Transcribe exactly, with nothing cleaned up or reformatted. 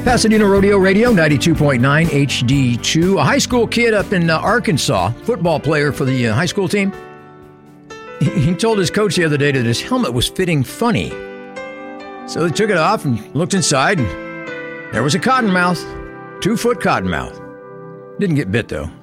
Pasadena Rodeo Radio, ninety-two point nine H D two. A high school kid up in uh, Arkansas, football player for the uh, high school team, he, he told his coach the other day that his helmet was fitting funny. So they took it off and looked inside, and there was a cottonmouth, two-foot cottonmouth. Didn't get bit, though.